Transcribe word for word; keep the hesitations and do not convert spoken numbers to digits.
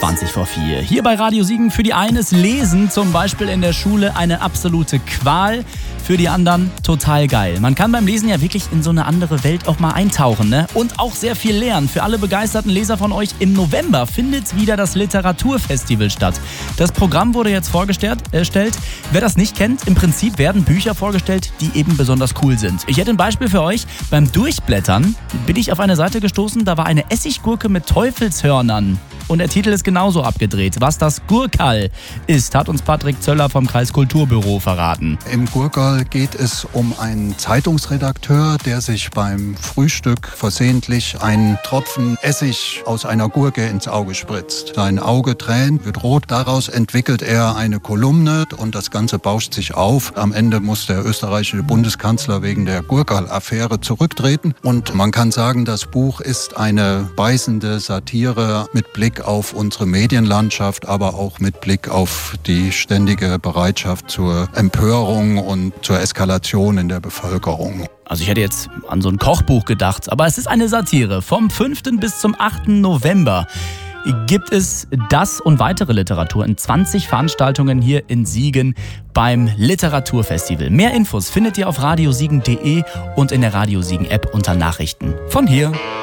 zwanzig vor vier. Hier bei Radio Siegen. Für die einen ist Lesen zum Beispiel in der Schule eine absolute Qual. Für die anderen total geil. Man kann beim Lesen ja wirklich in so eine andere Welt auch mal eintauchen, ne? Und auch sehr viel lernen. Für alle begeisterten Leser von euch, im November findet wieder das Literaturfestival statt. Das Programm wurde jetzt vorgestellt. Äh, Wer das nicht kennt, im Prinzip werden Bücher vorgestellt, die eben besonders cool sind. Ich hätte ein Beispiel für euch. Beim Durchblättern bin ich auf eine Seite gestoßen, da war eine Essiggurke mit Teufelshörnern. Und der Titel ist genauso abgedreht. Was das Gurkal ist, hat uns Patrick Zöller vom Kreiskulturbüro verraten. Im Gurkal geht es um einen Zeitungsredakteur, der sich beim Frühstück versehentlich einen Tropfen Essig aus einer Gurke ins Auge spritzt. Sein Auge tränt, wird rot. Daraus entwickelt er eine Kolumne und das Ganze bauscht sich auf. Am Ende muss der österreichische Bundeskanzler wegen der Gurkal-Affäre zurücktreten. Und man kann sagen, das Buch ist eine beißende Satire mit Blick auf unsere Medienlandschaft, aber auch mit Blick auf die ständige Bereitschaft zur Empörung und zur Eskalation in der Bevölkerung. Also ich hätte jetzt an so ein Kochbuch gedacht, aber es ist eine Satire. Vom fünften bis zum achten November gibt es das und weitere Literatur in zwanzig Veranstaltungen hier in Siegen beim Literaturfestival. Mehr Infos findet ihr auf radiosiegen punkt de und in der Radio Siegen App unter Nachrichten. Von hier.